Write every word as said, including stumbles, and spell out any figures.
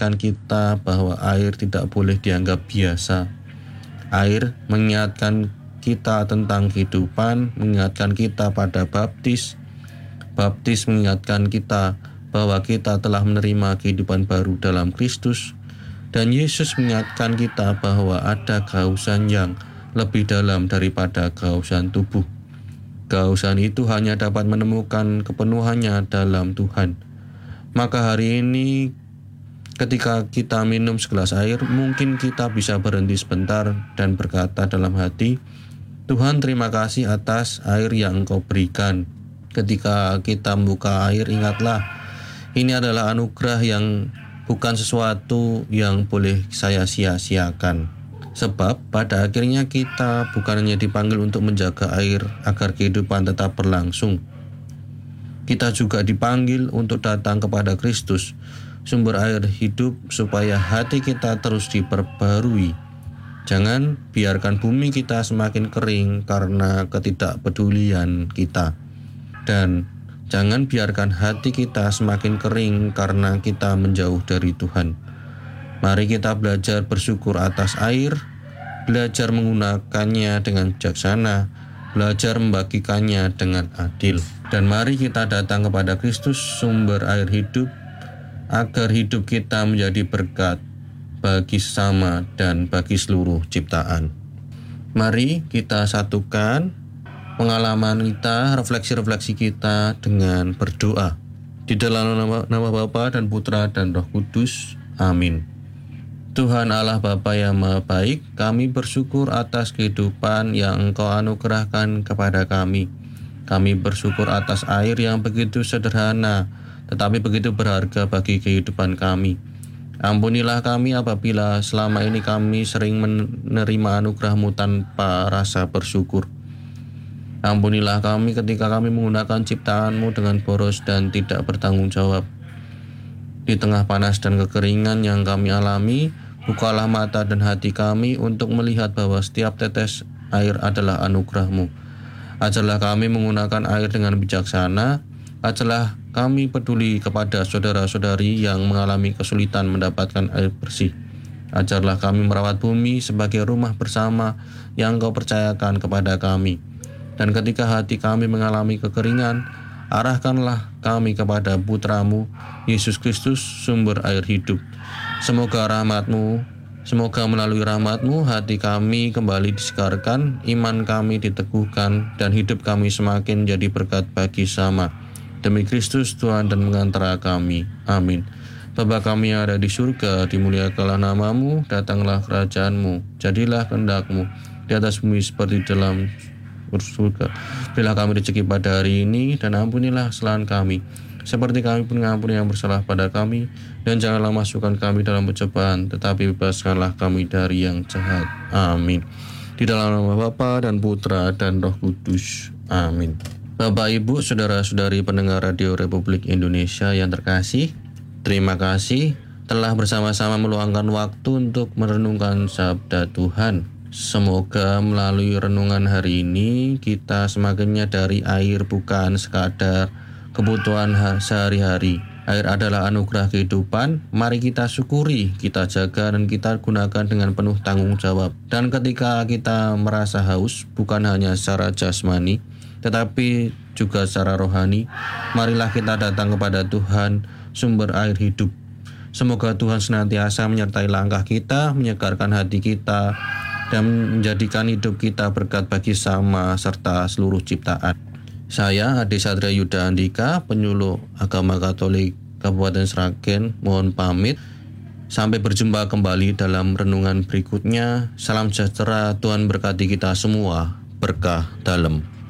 mengingatkan kita bahwa air tidak boleh dianggap biasa. Air mengingatkan kita tentang kehidupan, mengingatkan kita pada baptis. Baptis mengingatkan kita bahwa kita telah menerima kehidupan baru dalam Kristus. Dan Yesus mengingatkan kita bahwa ada kehausan yang lebih dalam daripada kehausan tubuh. Kehausan itu hanya dapat menemukan kepenuhannya dalam Tuhan. Maka hari ini ketika kita minum segelas air, mungkin kita bisa berhenti sebentar dan berkata dalam hati, Tuhan, terima kasih atas air yang Engkau berikan. Ketika kita membuka air, ingatlah, ini adalah anugerah yang bukan sesuatu yang boleh saya sia-siakan. Sebab pada akhirnya kita bukan hanya dipanggil untuk menjaga air agar kehidupan tetap berlangsung. Kita juga dipanggil untuk datang kepada Kristus, sumber air hidup, supaya hati kita terus diperbarui. Jangan biarkan bumi kita semakin kering karena ketidakpedulian kita. Dan jangan biarkan hati kita semakin kering karena kita menjauh dari Tuhan. Mari kita belajar bersyukur atas air, belajar menggunakannya dengan bijaksana, belajar membagikannya dengan adil. Dan mari kita datang kepada Kristus, sumber air hidup, agar hidup kita menjadi berkat bagi sesama dan bagi seluruh ciptaan. Mari kita satukan pengalaman kita, refleksi-refleksi kita dengan berdoa. Di dalam nama, nama Bapa dan Putra dan Roh Kudus. Amin. Tuhan Allah Bapa yang Maha Baik, kami bersyukur atas kehidupan yang Engkau anugerahkan kepada kami. Kami bersyukur atas air yang begitu sederhana, tetapi begitu berharga bagi kehidupan kami. Ampunilah kami apabila selama ini kami sering menerima anugerah-Mu tanpa rasa bersyukur. Ampunilah kami ketika kami menggunakan ciptaan-Mu dengan boros dan tidak bertanggung jawab. Di tengah panas dan kekeringan yang kami alami, bukalah mata dan hati kami untuk melihat bahwa setiap tetes air adalah anugerah-Mu. Ajarlah kami menggunakan air dengan bijaksana. Ajarlah kami peduli kepada saudara-saudari yang mengalami kesulitan mendapatkan air bersih. Ajarlah kami merawat bumi sebagai rumah bersama yang Engkau percayakan kepada kami. Dan ketika hati kami mengalami kekeringan, arahkanlah kami kepada Putra-Mu, Yesus Kristus, sumber air hidup. Semoga rahmat-Mu, semoga melalui rahmat-Mu hati kami kembali disegarkan, iman kami diteguhkan, dan hidup kami semakin jadi berkat bagi sama. Demi Kristus Tuhan dan pengantara kami. Amin. Bapa kami yang ada di surga, dimuliakanlah nama-Mu, datanglah kerajaan-Mu, jadilah kehendak-Mu di atas bumi seperti di dalam surga. Berilah kami rezeki pada hari ini, dan ampunilah kesalahan kami, seperti kami pun mengampuni yang bersalah pada kami. Dan janganlah masukkan kami dalam pencobaan, tetapi bebaskanlah kami dari yang jahat. Amin. Di dalam nama Bapa dan Putra dan Roh Kudus. Amin. Bapak, Ibu, saudara-saudari pendengar Radio Republik Indonesia yang terkasih, terima kasih telah bersama-sama meluangkan waktu untuk merenungkan sabda Tuhan. Semoga melalui renungan hari ini kita semakin menyadari air bukan sekadar kebutuhan sehari-hari. Air adalah anugerah kehidupan. Mari kita syukuri, kita jaga, dan kita gunakan dengan penuh tanggung jawab. Dan ketika kita merasa haus, bukan hanya secara jasmani, tetapi juga secara rohani, marilah kita datang kepada Tuhan, sumber air hidup. Semoga Tuhan senantiasa menyertai langkah kita, menyegarkan hati kita, dan menjadikan hidup kita berkat bagi sama serta seluruh ciptaan. Saya Ade Satria Yuda Andika, penyuluh agama Katolik Kabupaten Sragen, mohon pamit. Sampai berjumpa kembali dalam renungan berikutnya. Salam sejahtera, Tuhan berkati kita semua. Berkah dalam.